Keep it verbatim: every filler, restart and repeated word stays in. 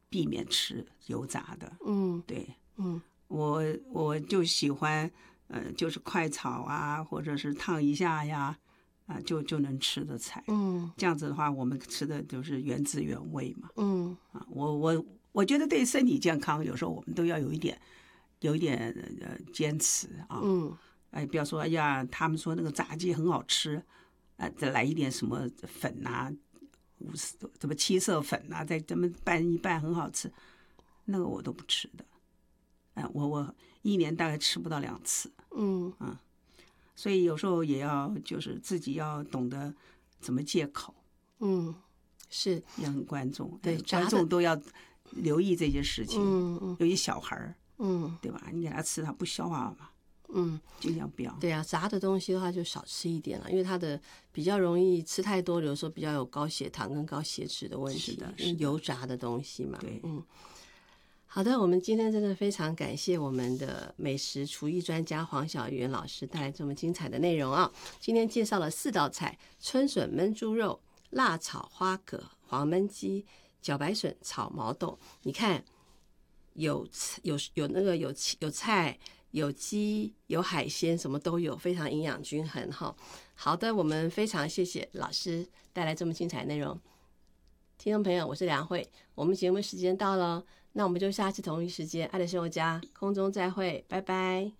避免吃油炸的。 嗯， 对， 嗯， 我我就喜欢呃，就是快炒啊，或者是烫一下呀，啊，就就能吃的菜。 嗯， 这样子的话，我们吃的就是原汁原味嘛。 嗯， 啊，我我我觉得对身体健康，有时候我们都要有一点有一点呃坚持啊。 嗯， 哎，不要说哎呀，他们说那个炸鸡很好吃，啊，再来一点什么粉呐、五色什么七色粉呐、再这么拌一拌很好吃，那个我都不吃的。哎，我我一年大概吃不到两次。 嗯， 所以有时候也要就是自己要懂得怎么戒口， 嗯，是， 也很关重。 对， 观众都要留意这些事情。 嗯嗯， 尤其小孩儿， 嗯， 对吧？你给他吃，他不消化嘛， 嗯， 尽量不要。 对啊，炸的东西的话就少吃一点了，因为它的比较容易吃太多，有时候比较有高血糖跟高血脂的问题。 是的， 因为油炸的东西嘛。 对， 嗯。好的，我们今天真的非常感谢我们的美食厨艺专家黄小媛老师带来这么精彩的内容啊！今天介绍了四道菜：春笋焖猪肉、辣炒花蛤、黄焖鸡、茭白笋炒毛豆。你看，有有有那个有有菜、有鸡、有海鲜，什么都有，非常营养均衡哈。好的，我们非常谢谢老师带来这么精彩的内容。听众朋友，我是梁慧，我们节目时间到了，那我们就下次同一时间爱的生活家空中再会，拜拜。